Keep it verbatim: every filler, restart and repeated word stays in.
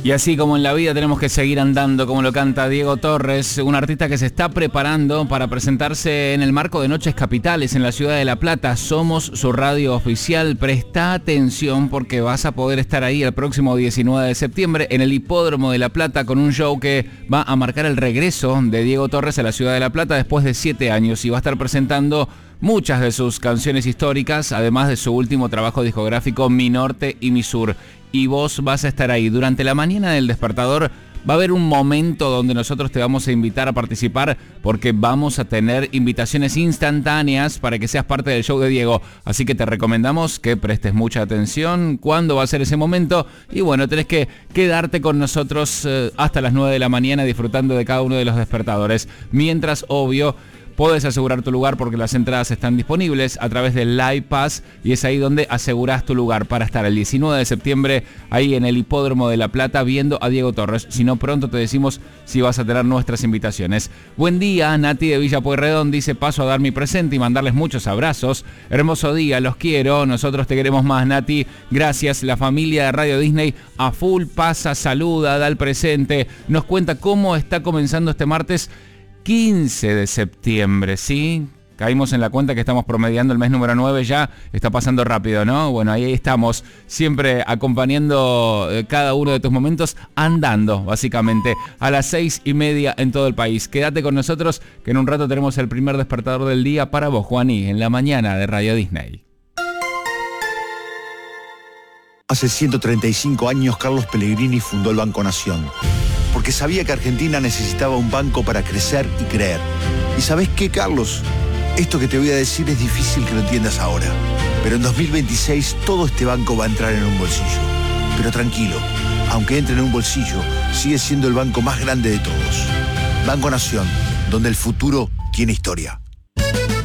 Y así como en la vida tenemos que seguir andando, como lo canta Diego Torres, un artista que se está preparando para presentarse en el marco de Noches Capitales en la ciudad de La Plata. Somos su radio oficial. Presta atención porque vas a poder estar ahí el próximo diecinueve de septiembre en el Hipódromo de La Plata con un show que va a marcar el regreso de Diego Torres a la ciudad de La Plata después de siete años y va a estar presentando muchas de sus canciones históricas, además de su último trabajo discográfico Mi Norte y Mi Sur. Y vos vas a estar ahí. Durante la mañana del Despertador va a haber un momento donde nosotros te vamos a invitar a participar porque vamos a tener invitaciones instantáneas para que seas parte del show de Diego. Así que te recomendamos que prestes mucha atención cuándo va a ser ese momento. Y bueno, tenés que quedarte con nosotros eh, hasta las nueve de la mañana disfrutando de cada uno de los despertadores. Mientras, obvio, podés asegurar tu lugar porque las entradas están disponibles a través del Live Pass y es ahí donde asegurás tu lugar para estar el diecinueve de septiembre ahí en el Hipódromo de La Plata viendo a Diego Torres. Si no, pronto te decimos si vas a tener nuestras invitaciones. Buen día, Nati de Villa Pueyrredón dice: paso a dar mi presente y mandarles muchos abrazos. Hermoso día, los quiero, nosotros te queremos más, Nati. Gracias, la familia de Radio Disney a full pasa, saluda, da el presente, nos cuenta cómo está comenzando este martes quince de septiembre, ¿sí? Caímos en la cuenta que estamos promediando el mes número nueve, ya está pasando rápido, ¿no? Bueno, ahí estamos, siempre acompañando cada uno de tus momentos, andando, básicamente, a las seis y media en todo el país. Quédate con nosotros, que en un rato tenemos el primer despertador del día para vos, Juaní, en la mañana de Radio Disney. Hace ciento treinta y cinco años, Carlos Pellegrini fundó el Banco Nación, porque sabía que Argentina necesitaba un banco para crecer y creer. ¿Y sabés qué, Carlos? Esto que te voy a decir es difícil que lo entiendas ahora, pero en dos mil veintiséis todo este banco va a entrar en un bolsillo. Pero tranquilo, aunque entre en un bolsillo, sigue siendo el banco más grande de todos. Banco Nación, donde el futuro tiene historia.